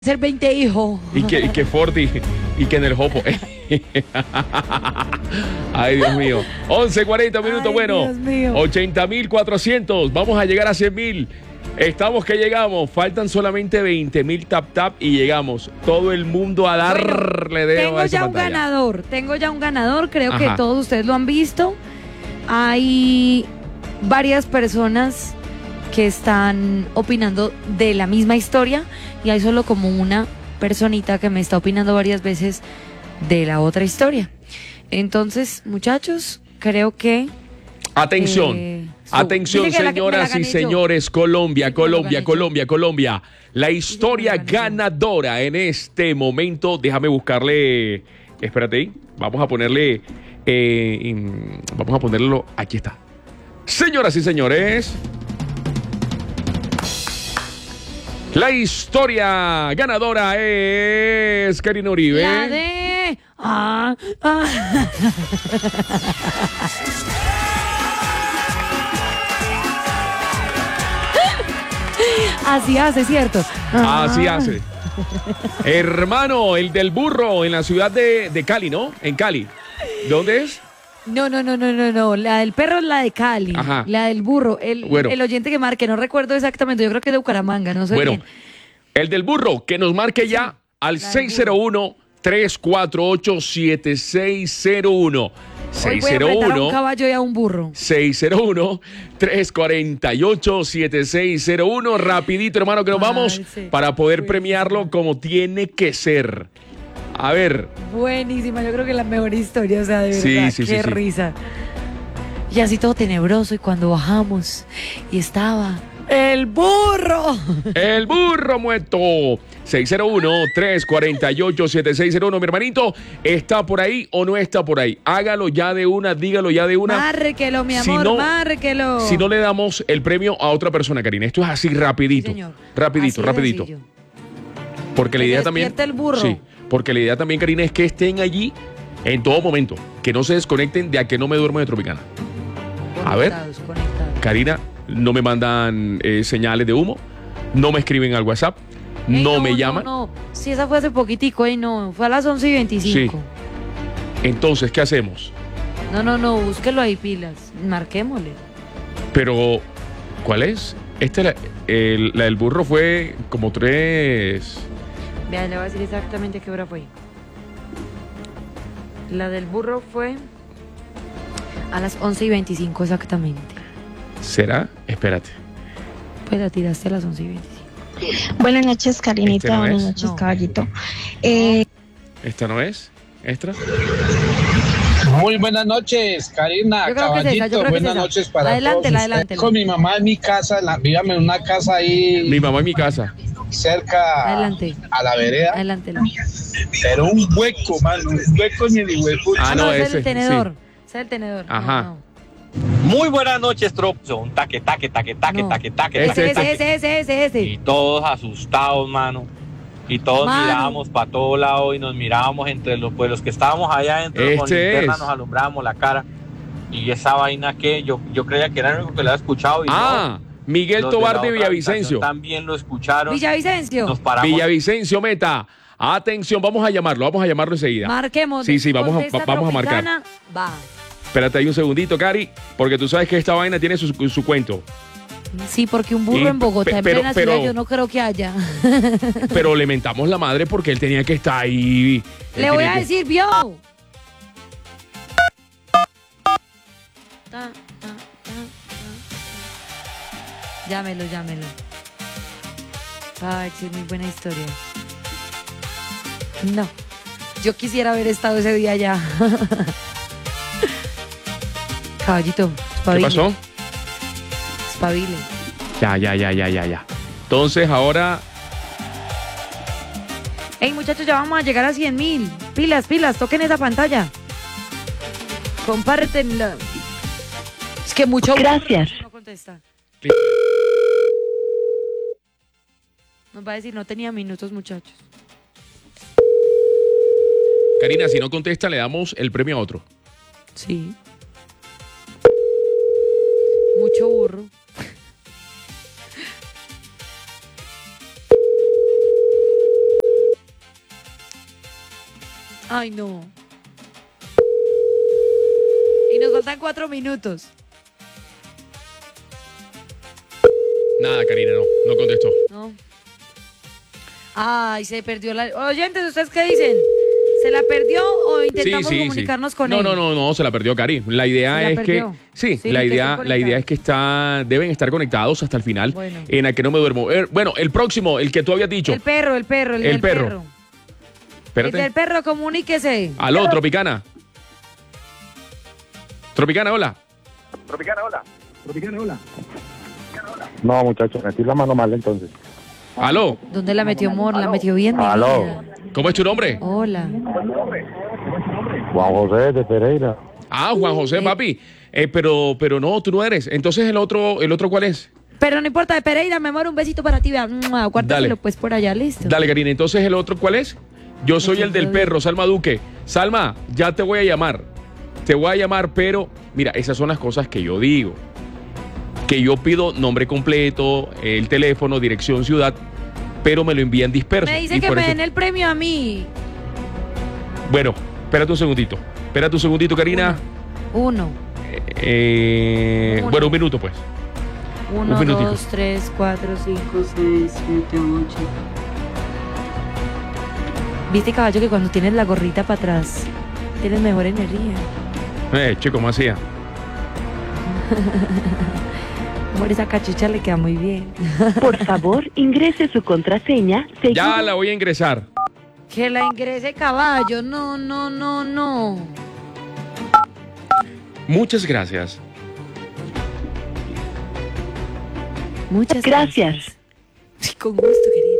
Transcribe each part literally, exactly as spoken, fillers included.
Ser veinte hijos. Y que, y que Forti, y que en el Jopo. Ay, Dios mío. once cuarenta minutos, Ay, bueno. Dios mío. ochenta mil cuatrocientos. Vamos a llegar a cien mil. Estamos que llegamos. Faltan solamente veinte mil tap tap y llegamos. Todo el mundo a darle dedo Tengo a esa ya un pantalla. ganador. Tengo ya un ganador. Creo Ajá. que todos ustedes lo han visto. Hay varias personas que están opinando de la misma historia y hay solo como una personita que me está opinando varias veces de la otra historia. Entonces, muchachos, creo que... Atención, eh, su- atención, Dile que la- me la señoras y gané yo. señores. Colombia, Dile que me lo Colombia, gané yo. Colombia, Colombia. La historia gané yo. ganadora en este momento. Déjame buscarle. Espérate ahí. Vamos a ponerle. eh, in- vamos a ponerlo. Aquí está. Señoras y señores. La historia ganadora es Karina Uribe. La de... Ah, ah. Así hace, ¿cierto? Ah. Así hace. Hermano, el del burro en la ciudad de, de Cali, ¿no? En Cali. ¿Dónde es? No, no, no, no, no, no. La del perro es la de Cali. Ajá. La del burro. El, Bueno. el oyente que marque, no recuerdo exactamente. Yo creo que es de Bucaramanga, no sé Bueno, bien. el del burro, que nos marque ya al la del seis cero uno, tres cuatro ocho, siete seis cero uno. Hoy voy a enfrentar a un 601 caballo y a un burro. seis cero uno, tres cuatro ocho, siete seis cero uno. Rapidito, hermano, que nos Ay, vamos sí. para poder Buenísima. premiarlo como tiene que ser. A ver, Buenísima, yo creo que la mejor historia, o sea, de Sí, verdad, sí, sí, qué sí. risa. Y así todo tenebroso, y cuando bajamos, y estaba el burro. el burro muerto. seis cero uno, tres cuatro ocho, siete seis cero uno. Mi hermanito, ¿está por ahí o no está por ahí? Hágalo ya de una, dígalo ya de una. Márquelo, mi Si amor, no- márquelo. Si no le damos el premio a otra persona, Karina. Esto es así rapidito. Sí, señor. Rapidito, Así de rapidito. sencillo. Porque la Que idea también. despierte el burro. Sí. Porque la idea también, Karina, es que estén allí en todo momento. Que no se desconecten de a que no me duermo de Tropicana. A ver. Conectados, conectados. Karina, no me mandan eh, señales de humo. No me escriben al WhatsApp. Ey, no, me llaman. No, no, sí, esa fue hace poquitico, ey, no, fue a las once y veinticinco. Entonces, ¿qué hacemos? No, no, no, búsquelo ahí, pilas, marquémosle. Pero, ¿cuál es? Esta, la, el- la del burro fue como tres. Vea, le voy a decir exactamente qué hora fue. La del burro fue a las once y veinticinco exactamente. ¿Será? Espérate. Pues la tiraste a las once y veinticinco. Buenas noches, Karinita. Este no Buenas es. noches, No. caballito. Eh, ¿Esta no es? ¿Extra? Muy buenas noches, Karina, Yo creo que es esa, caballito. yo creo que es Buenas esa. noches para Adelántela, todos. adelántela. Con mi mamá en mi casa, la, víbame en una casa ahí Mi mamá en mi casa. cerca Adelante. a la vereda, Adelántela. pero un hueco, mano, un hueco ni el hueco. Ah, no, ese es ese, el tenedor. Ese es el tenedor. No, Ajá. no. Muy buenas noches, Tropson. Taque, taque, taque, taque, No. taque, taque, Ese, taque, Ese, taque. ese, ese, ese, ese, Y ese. todos asustados, mano. Y todos Mano. mirábamos para todos lados y nos mirábamos entre los, pues, los que estábamos allá adentro con Este linterna, es. nos alumbrábamos la cara. Y esa vaina que yo, yo creía que era el único que lo había escuchado. Y Ah, no, Miguel los de Tobar la de otra Villavicencio. habitación también lo escucharon. Villavicencio. Nos paramos. Villavicencio Meta. Atención, vamos a llamarlo, vamos a llamarlo enseguida. Marquemos. Sí, sí, vamos a- Contesta vamos a marcar. Tropicana, Va. Espérate ahí un segundito, Cari, porque tú sabes que esta vaina tiene su, su cuento. Sí, porque un burro Y en Bogotá, pe- en pero- plena pero- ciudad, yo no creo que haya. Pero le mentamos la madre porque él tenía que estar ahí. Él Le voy tenía a que- decir, vio. Ta, ta, ta, ta. Llámelo, llámelo. Ay, sí, es muy buena historia. No, yo quisiera haber estado ese día allá. Caballito, ¿Qué espabile. pasó? Espabile. Ya, ya, ya, ya, ya, ya. Entonces ahora, Ey, muchachos, ya vamos a llegar a cien mil. Pilas, pilas, toquen esa pantalla. Compártenla. Es que mucho... Gracias. No contesta. Nos va a decir, no tenía minutos, muchachos. Karina, si no contesta, le damos el premio a otro. Sí. Mucho burro. Ay, no. Y nos faltan cuatro minutos. Nada, Karina, no, no contestó. No. Ay, se perdió la... Oyentes, ¿ustedes qué dicen? ¿Se la perdió o intentamos Sí, sí, comunicarnos sí. con no, él? No, no, no, se la perdió Cari. La idea Se la es perdió. que sí, Sí, la que idea, estén la idea conectados. es que está, deben estar conectados hasta el final. Bueno. En A que no me duermo. Eh, bueno, el próximo, el que tú habías dicho. El perro, el perro, el, El del perro. perro. El Espérate. del perro, comuníquese. Aló, Tropicana. Tropicana, hola. Tropicana, hola. Tropicana, hola. No, muchachos, metí la mano mal entonces. Aló. ¿Dónde la metió, amor? La metió bien, mi Aló. vida. ¿Cómo es tu nombre? Hola. Juan José de Pereira. Ah, Juan José, Eh. papi. Eh, pero, pero no, tú no eres. Entonces el otro, el otro, ¿cuál es? Pero no importa, de Pereira, mi amor, un besito para ti. Vea, guárdaselo Dale. pues por allá, listo. Dale, Karina. Entonces el otro, ¿cuál es? Yo soy el del perro, Salma Duque. Salma, ya te voy a llamar. Te voy a llamar, pero mira, esas son las cosas que yo digo. Que yo pido nombre completo, el teléfono, dirección, ciudad, pero me lo envían disperso. Me dice Y que por me eso- den el premio a mí. Bueno, espérate un segundito. Espérate un segundito, Karina. Uno. Eh, Uno. bueno, un minuto, pues. Uno, Un minutico. dos, tres, cuatro, cinco, seis, siete, ocho. Viste, caballo, que cuando tienes la gorrita para atrás, tienes mejor energía. Eh, chico, ¿cómo hacía? Amor, esa cachucha le queda muy bien. Por favor, ingrese su contraseña. Ya seguido- la voy a ingresar. Que la ingrese caballo. No, no, no, no. Muchas gracias. Muchas Gracias. gracias. Sí, con gusto, querida.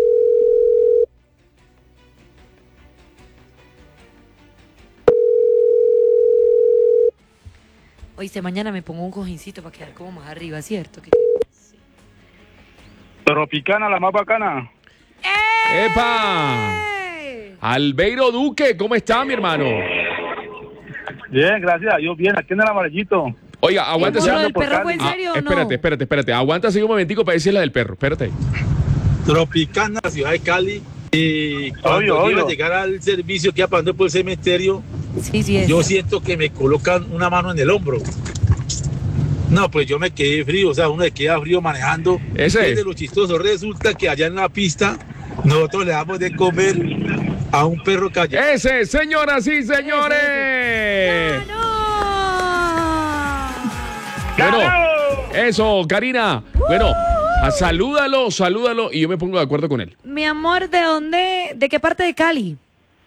Oíste, mañana me pongo un cojincito para quedar como más arriba, ¿cierto? Que- Tropicana, la más bacana. ¡Epa! ¡Ey! Albeiro Duque, ¿cómo está, mi hermano? Bien, gracias a Dios, bien, aquí en el amarillito. Oiga, aguántese. ¿Lo del por perro fue en Ah, serio o no? espérate, espérate, espérate. Aguántase un momentico para decir la del perro. Espérate. Tropicana, la ciudad de Cali. Y cuando Obvio, yo iba obvio. a llegar al servicio que iba pasando por el cementerio, Sí, sí es. yo siento que me colocan una mano en el hombro. No, pues yo me quedé frío, o sea, uno se queda frío manejando. Ese. Es de lo chistoso. Resulta que allá en la pista nosotros le damos de comer a un perro callejero. Ese, señoras y señores. ¡Ganó! Bueno, eso, Karina. Bueno, a- salúdalo, salúdalo y yo me pongo de acuerdo con él. Mi amor, ¿de dónde? ¿De qué parte de Cali?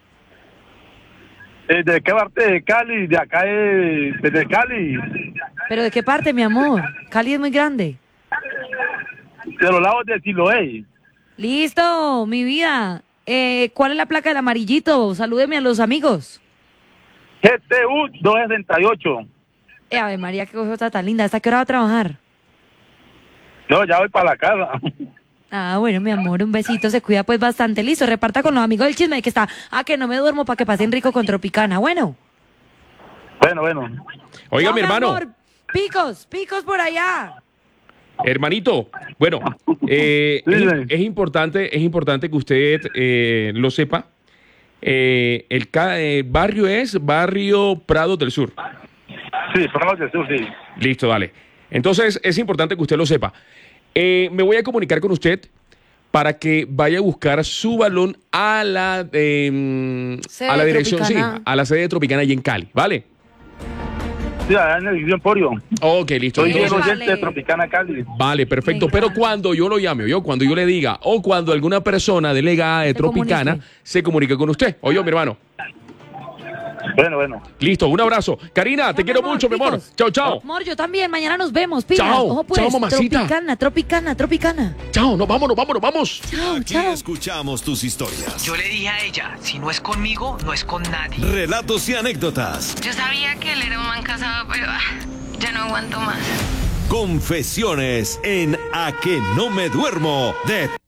Eh, ¿De qué parte de Cali? De acá, de, desde Cali. ¿Pero de qué parte, mi amor? Cali es muy grande. De los lados de Siloé. Listo, mi vida. Eh, ¿Cuál es la placa del amarillito? Salúdeme a los amigos. G T U doscientos sesenta y ocho. Eh, Ave María, qué cosa tan linda. ¿Hasta qué hora va a trabajar? No, ya voy para la casa. Ah, bueno, mi amor, un besito. Se cuida pues bastante. Listo, reparta con los amigos del chisme que está. Ah, que no me duermo para que pasen rico con Tropicana. Bueno. Bueno, bueno. Oiga, No, mi hermano, amor, picos, picos por allá. hermanito. Bueno, eh, es, Dime. es importante, es importante que usted eh, lo sepa. Eh, el ca- eh, barrio es Barrio Prado del Sur. Sí, Prado del Sur, sí. Listo, dale. Entonces, es importante que usted lo sepa. Eh, me voy a comunicar con usted para que vaya a buscar su balón a la, eh, Sede a la dirección, sí, Tropicana. a la sede de Tropicana y en Cali, ¿vale? Sí, allá en el Edificio Emporio. Ok, listo. Soy bien Eso Entonces, oyente de vale. Tropicana Cali. vale, perfecto. Me Pero encanta. cuando yo lo llame, yo, cuando yo le diga, o cuando alguna persona delegada de Se Tropicana comunique. se comunique con usted. Oye, mi hermano. Bueno, bueno. Listo, un abrazo. Karina, te Ya, quiero mi amor, mucho, mi amor. picos. Chao, chao. Amor, yo también. Mañana nos vemos. Pilas. Chao. Ojo, pues. Chao, mamacita. Tropicana, Tropicana, Tropicana. Chao, no, vámonos, vámonos, vamos. Chao, Aquí chao. escuchamos tus historias. Yo le dije a ella, si no es conmigo, no es con nadie. Relatos y anécdotas. Yo sabía que él era un man casado, pero ah, ya no aguanto más. Confesiones en A que no me duermo de